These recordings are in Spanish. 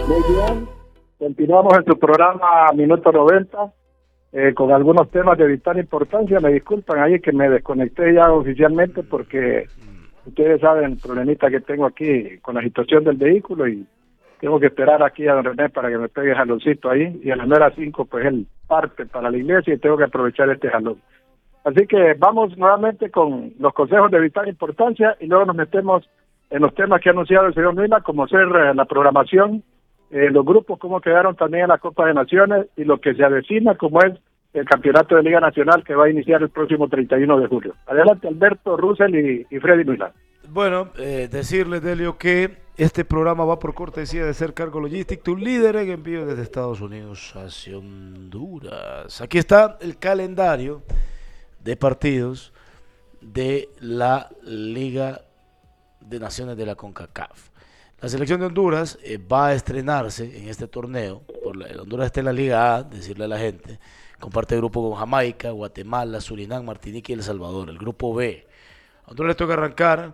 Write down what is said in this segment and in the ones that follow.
Muy bien, continuamos en tu programa Minuto 90 con algunos temas de vital importancia. Me disculpan ahí que me desconecté ya oficialmente porque ustedes saben el problemita que tengo aquí con la situación del vehículo y tengo que esperar aquí a don René para que me pegue el jaloncito ahí, y a las 9:05 pues él parte para la iglesia y tengo que aprovechar este jalón. Así que vamos nuevamente con los consejos de vital importancia y luego nos metemos en los temas que ha anunciado el señor Mila, como ser la programación, los grupos, cómo quedaron también en la Copa de Naciones y lo que se avecina, como es el campeonato de Liga Nacional que va a iniciar el próximo 31 de julio. Adelante, Alberto, Russell y Freddy Mila. Bueno, decirles, Delio, que este programa va por cortesía de Ser Cargo Logistic, tu líder en envío desde Estados Unidos hacia Honduras. Aquí está el calendario de partidos de la Liga de Naciones de la CONCACAF. La selección de Honduras va a estrenarse en este torneo. Honduras está en la Liga A, decirle a la gente. Comparte grupo con Jamaica, Guatemala, Surinam, Martinica y El Salvador. El grupo B. A Honduras le toca arrancar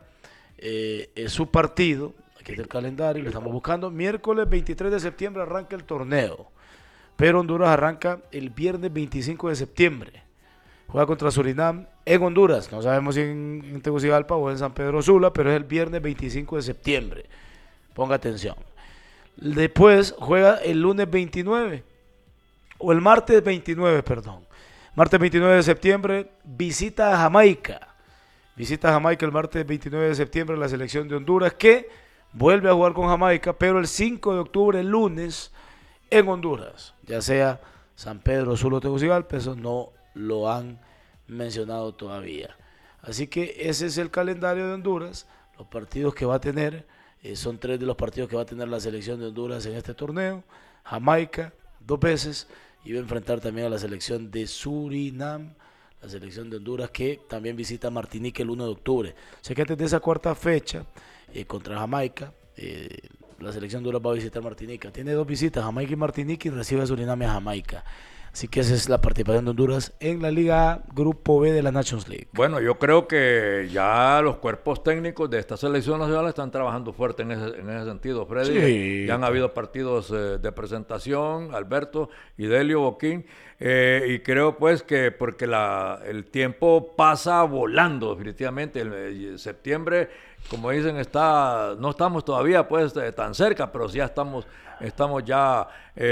su partido. Aquí está el calendario, lo estamos buscando. Miércoles 23 de septiembre arranca el torneo. Pero Honduras arranca el viernes 25 de septiembre. Juega contra Surinam en Honduras. No sabemos si en Tegucigalpa o en San Pedro Sula, pero es el viernes 25 de septiembre. Ponga atención. Después juega el lunes 29, o el martes 29, perdón. Martes 29 de septiembre, visita a Jamaica. Visita a Jamaica el martes 29 de septiembre la selección de Honduras, que vuelve a jugar con Jamaica, pero el 5 de octubre, el lunes, en Honduras. Ya sea San Pedro Sula o Tegucigalpa, eso no lo han mencionado todavía. Así que ese es el calendario de Honduras. Los partidos que va a tener son 3 de los partidos que va a tener la selección de Honduras en este torneo. Jamaica 2 veces, y va a enfrentar también a la selección de Surinam, la selección de Honduras, que también visita Martinica el 1 de octubre. O sea que antes de esa cuarta fecha contra Jamaica, la selección de Honduras va a visitar Martinica. Tiene 2 visitas, Jamaica y Martinica, y recibe a Surinam y a Jamaica. Así que esa es la participación de Honduras en la Liga A, Grupo B de la Nations League. Bueno, yo creo que ya los cuerpos técnicos de esta selección nacional están trabajando fuerte en ese sentido, Freddy. Sí. Ya han habido partidos de presentación, Alberto y Delio Boquín, y creo pues que porque el tiempo pasa volando definitivamente. El septiembre, como dicen, no estamos todavía pues tan cerca, pero sí ya estamos ya,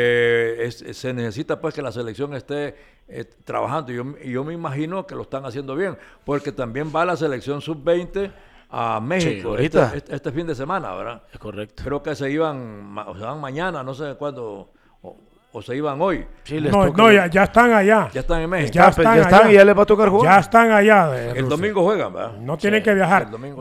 se necesita pues que la selección esté trabajando, y yo me imagino que lo están haciendo bien, porque también va la selección sub-20 a México este fin de semana, ¿verdad? Es correcto. Creo que se van mañana, no sé cuándo, o se iban hoy. Sí, ya están allá. Ya están en México. Ya están y ya les va a tocar jugar. Ya están allá. El domingo juegan, ¿verdad? No tienen que viajar.